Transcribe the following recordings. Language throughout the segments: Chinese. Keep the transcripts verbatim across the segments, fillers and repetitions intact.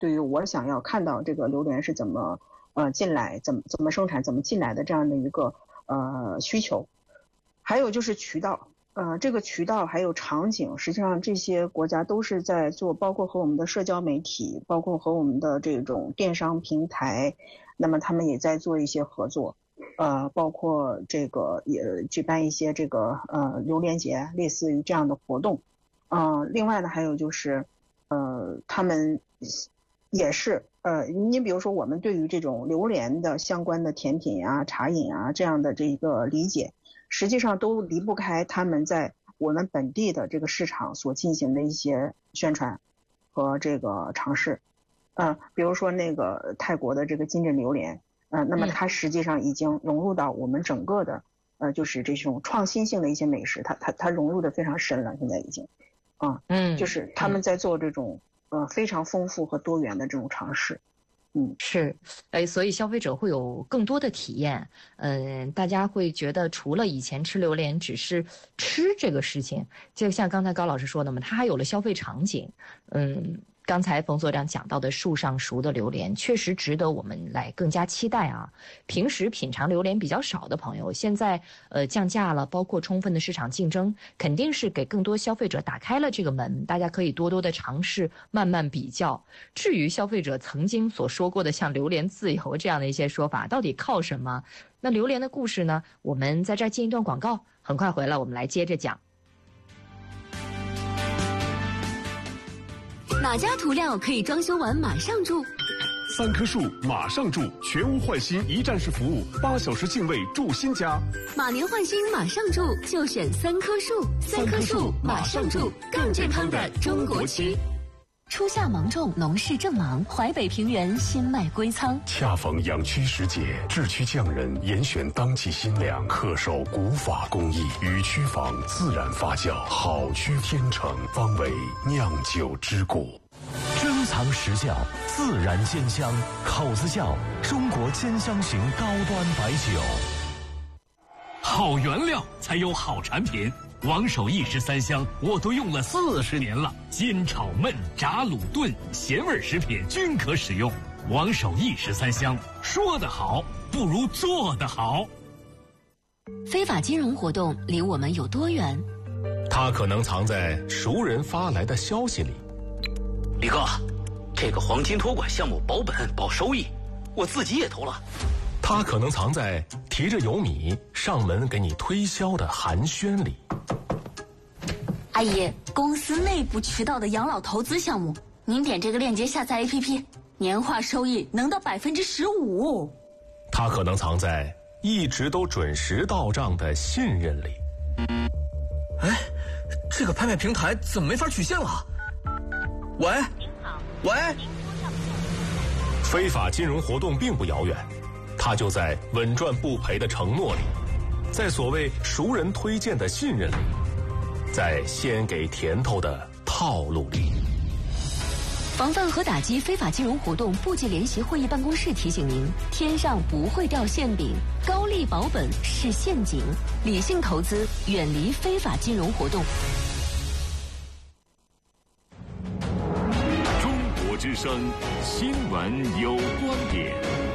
对于我想要看到这个榴莲是怎么呃进来，怎么怎么生产，怎么进来的这样的一个呃需求。还有就是渠道，呃，这个渠道还有场景，实际上这些国家都是在做，包括和我们的社交媒体，包括和我们的这种电商平台，那么他们也在做一些合作，呃，包括这个也举办一些这个呃榴莲节，类似于这样的活动。嗯、呃，另外呢，还有就是呃，他们也是呃，你比如说我们对于这种榴莲的相关的甜品啊、茶饮啊这样的这个理解，实际上都离不开他们在我们本地的这个市场所进行的一些宣传和这个尝试。呃，比如说那个泰国的这个金枕榴莲，呃，那么它实际上已经融入到我们整个的呃，就是这种创新性的一些美食，它它它融入的非常深了，现在已经，啊，嗯，就是他们在做这种呃非常丰富和多元的这种尝试。嗯， 是，哎，所以消费者会有更多的体验，嗯，大家会觉得除了以前吃榴莲只是吃这个事情，就像刚才高老师说的嘛，它还有了消费场景，嗯。刚才冯所长讲到的树上熟的榴莲确实值得我们来更加期待啊！平时品尝榴莲比较少的朋友，现在呃降价了，包括充分的市场竞争，肯定是给更多消费者打开了这个门，大家可以多多的尝试，慢慢比较。至于消费者曾经所说过的像榴莲自由这样的一些说法，到底靠什么？那榴莲的故事呢？我们在这儿进一段广告，很快回来我们来接着讲。 哪家涂料可以装修完马上住？ 三棵树马上住，全屋换新一站式服务，八小时净位住新家。 马年换新马上住，就选三棵树。三棵树马上住，更健康的中国区。初夏芒种，农事正忙，淮北平原新麦归仓。 恰逢养区时节，制区匠人严选当季新粮，恪守古法工艺，与区房自然发酵，好区天成，方为酿酒之谷。 珍藏实窖，自然煎香，口子窖中国煎香型高端白酒。 好原料才有好产品。王守义十三香我都用了四十年了，煎炒焖炸卤炖咸味食品均可使用。王守义十三香，说得好不如做得好。 非法金融活动离我们有多远？ 它可能藏在熟人发来的消息里。 李哥，这个黄金托管项目保本保收益，我自己也投了。 它可能藏在提着油米上门给你推销的寒暄里。 阿姨，公司内部渠道的养老投资项目，您点这个链接下载 A P P， 年化收益能到百分之十五。 它可能藏在一直都准时到账的信任里。 哎，这个拍卖平台怎么没法取现了？喂，喂， 非法金融活动并不遥远，它就在稳赚不赔的承诺里，在所谓熟人推荐的信任里，在先给甜头的套路里。 防范和打击非法金融活动部级联席会议办公室提醒您：天上不会掉馅饼，高利保本是陷阱，理性投资，远离非法金融活动。 中国之声新闻有观点。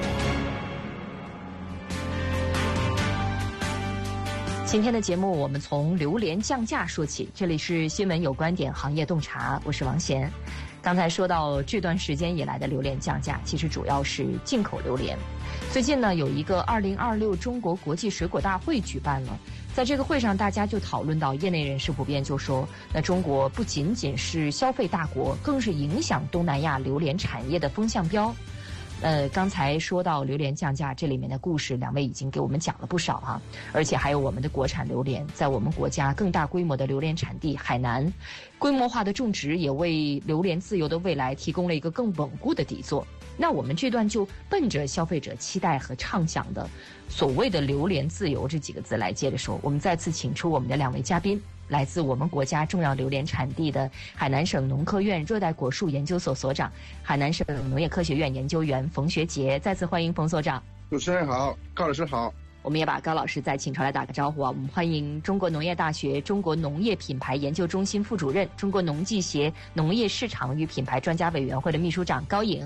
今天的节目我们从榴莲降价说起，这里是新闻有观点行业洞察，我是王贤。刚才说到这段时间以来的榴莲降价，其实主要是进口榴莲。最近呢，有一个二零二六中国国际水果大会举办了，在这个会上，大家就讨论到，业内人士普遍就说，那中国不仅仅是消费大国，更是影响东南亚榴莲产业的风向标。呃，刚才说到榴莲降价，这里面的故事，两位已经给我们讲了不少哈、啊，而且还有我们的国产榴莲，在我们国家更大规模的榴莲产地海南，规模化的种植也为榴莲自由的未来提供了一个更稳固的底座。那我们这段就奔着消费者期待和畅想的所谓的榴莲自由这几个字来接着说，我们再次请出我们的两位嘉宾，来自我们国家重要榴莲产地的海南省农科院热带果树研究所所长、海南省农业科学院研究员冯学杰。再次欢迎冯所长。 主持人好，高老师好。 我们也把高老师再请出来打个招呼啊。我们欢迎中国农业大学中国农业品牌研究中心副主任、中国农技协农业市场与品牌专家委员会的秘书长高颖。